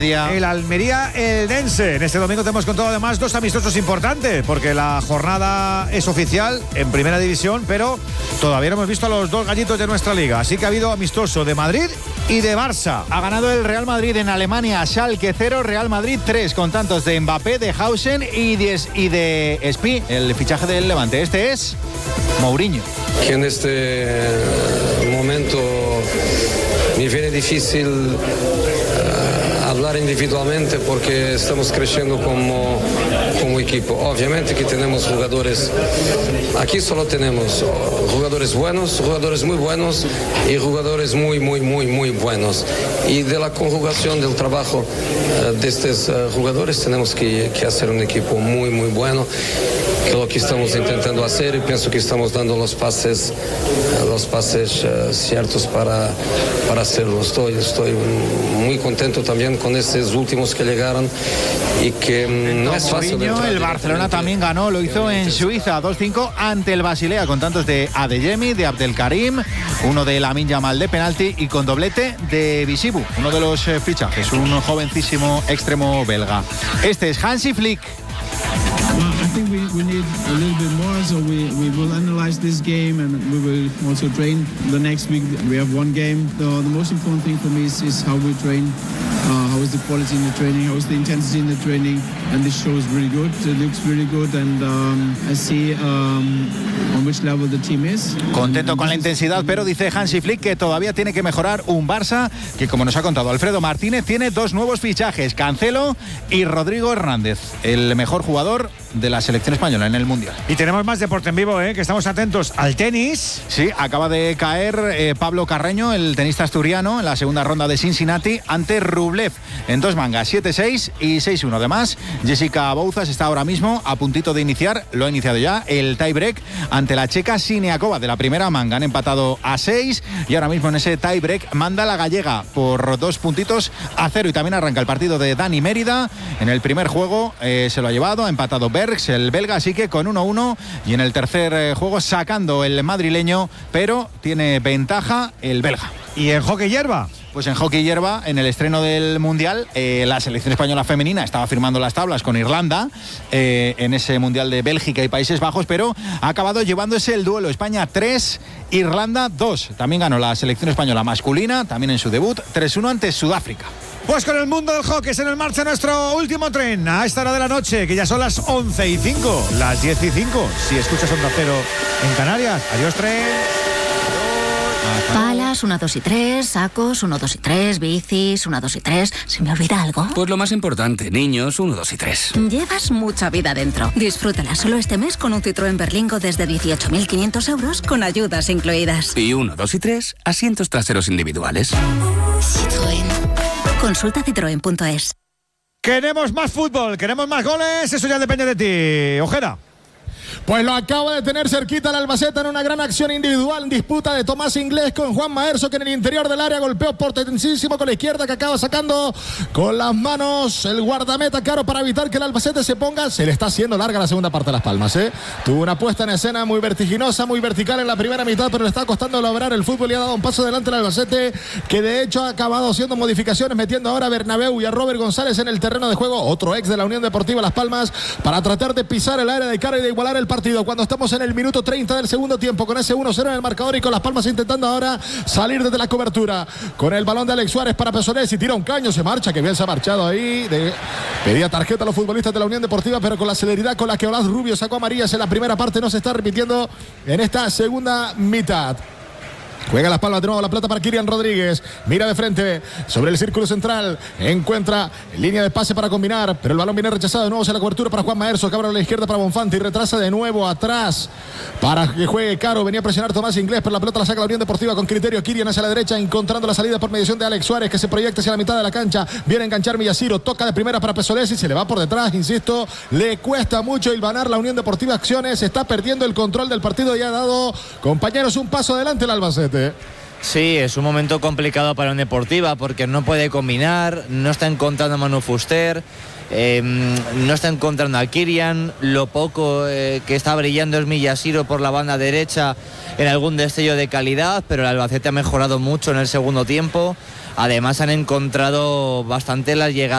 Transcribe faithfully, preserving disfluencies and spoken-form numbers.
El Almería Eldense. En este domingo tenemos con todo además dos amistosos importantes, porque la jornada es oficial en primera división, pero todavía no hemos visto a los dos gallitos de nuestra liga. Así que ha habido amistoso de Madrid y de Barça. Ha ganado el Real Madrid en Alemania, Schalke cero, Real Madrid tres, con tantos de Mbappé, de Hausen y de, y de Espí, el fichaje del Levante. Este es Mourinho. Que en este momento me viene difícil uh, hablar individualmente porque estamos creciendo como, como equipo. Obviamente que tenemos jugadores, aquí solo tenemos jugadores buenos, jugadores muy buenos y jugadores muy, muy, muy, muy buenos. Y de la conjugación del trabajo uh, de estos uh, jugadores tenemos que, que hacer un equipo muy, muy bueno. Que es lo que estamos intentando hacer y pienso que estamos dando los pases, los pases uh, ciertos para, para hacerlo. Estoy, estoy muy contento también con estos últimos que llegaron y que um, no es fácil. Mourinho, el Barcelona también ganó, lo hizo en Suiza dos cinco ante el Basilea con tantos de Adeyemi, de Abdelkarim, uno de Lamine Yamal de penalti y con doblete de Bisibu, uno de los eh, fichajes, un jovencísimo extremo belga. Este es Hansi Flick. Well, I think we, we need a little bit more, so we, we will analyze this game and we will also train. The next week we have one game. The, the most important thing for me is, is how we train, uh, how is the quality in the training, how is the intensity in the training, and this show is really good. It looks really good, and um, I see um, on which level the team is. Contento con la intensidad, pero dice Hansi Flick que todavía tiene que mejorar un Barça que, como nos ha contado Alfredo Martínez, tiene dos nuevos fichajes, Cancelo y Rodrigo Hernández, el mejor jugador de la selección española en el Mundial. Y tenemos más deporte en vivo, ¿eh? Que estamos atentos al tenis. Sí, acaba de caer eh, Pablo Carreño, el tenista asturiano, en la segunda ronda de Cincinnati ante Rublev en dos mangas, siete seis y seis uno. Además, Jessica Bouzas está ahora mismo a puntito de iniciar, lo ha iniciado ya, el tiebreak ante la checa Siniakova de la primera manga. Han empatado a seis y ahora mismo en ese tiebreak manda la gallega por dos puntitos a cero. Y también arranca el partido de Dani Mérida. En el primer juego eh, se lo ha llevado, ha empatado Bergs, el belga, así que con uno uno, y en el tercer eh, juego sacando el madrileño, pero tiene ventaja el belga. ¿Y en hockey hierba? Pues en hockey hierba, en el estreno del Mundial, eh, la selección española femenina estaba firmando las tablas con Irlanda eh, en ese Mundial de Bélgica y Países Bajos, pero ha acabado llevándose el duelo. España tres, Irlanda dos. También ganó la selección española masculina, también en su debut, tres uno ante Sudáfrica. Pues con el mundo del hockey se nos marcha nuestro último tren a esta hora de la noche, que ya son las once y cinco, las diez y cinco. Si escuchas Onda Cero en Canarias. Adiós, tren. Palas, uno, dos y tres, sacos, uno, dos y tres, bicis, uno, dos y tres. ¿Se me olvida algo? Pues lo más importante, niños, uno, dos y tres. Llevas mucha vida dentro. Disfrútala solo este mes con un Citroën Berlingo desde dieciocho mil quinientos euros con ayudas incluidas. Y uno, dos y tres, asientos traseros individuales. Citroën. Consulta citroen punto es. Queremos más fútbol, queremos más goles, eso ya depende de ti. Ojeda. Pues lo acaba de tener cerquita el Albacete en una gran acción individual, disputa de Tomás Inglés con Juan Maerso, que en el interior del área golpeó potentísimo con la izquierda, que acaba sacando con las manos el guardameta Caro para evitar que el Albacete se ponga. Se le está haciendo larga la segunda parte de Las Palmas, ¿eh? Tuvo una puesta en escena muy vertiginosa, muy vertical en la primera mitad, pero le está costando lograr el fútbol y ha dado un paso adelante el Albacete, que de hecho ha acabado haciendo modificaciones, metiendo ahora a Bernabéu y a Robert González en el terreno de juego, otro ex de la Unión Deportiva Las Palmas, para tratar de pisar el área de Caro y de igualar el partido cuando estamos en el minuto treinta del segundo tiempo con ese uno cero en el marcador y con Las Palmas intentando ahora salir desde la cobertura con el balón de Alex Suárez para Pesolés y tira un caño, se marcha, que bien se ha marchado ahí, de... pedía tarjeta a los futbolistas de la Unión Deportiva, pero con la celeridad con la que Olaz Rubio sacó amarillas en la primera parte no se está repitiendo en esta segunda mitad. Juega Las Palmas de nuevo, la plata para Kirian Rodríguez. Mira de frente sobre el círculo central. Encuentra línea de pase para combinar, pero el balón viene rechazado de nuevo hacia la cobertura para Juan Maerso, que abre a la izquierda para Bonfante y retrasa de nuevo atrás para que juegue Caro. Venía a presionar Tomás Inglés, pero la pelota la saca la Unión Deportiva con criterio. Kirian hacia la derecha, encontrando la salida por mediación de Alex Suárez, que se proyecta hacia la mitad de la cancha. Viene a enganchar Millaciro, toca de primera para Pesolés y se le va por detrás, insisto. Le cuesta mucho hilvanar la Unión Deportiva acciones. Está perdiendo el control del partido y ha dado, compañeros, un paso adelante el Albacete. Sí, es un momento complicado para una Deportiva porque no puede combinar, no está encontrando a Manu Fuster, eh, no está encontrando a Kirian, lo poco eh, que está brillando es Millaciro por la banda derecha en algún destello de calidad, pero el Albacete ha mejorado mucho en el segundo tiempo. Además han encontrado bastante las llegadas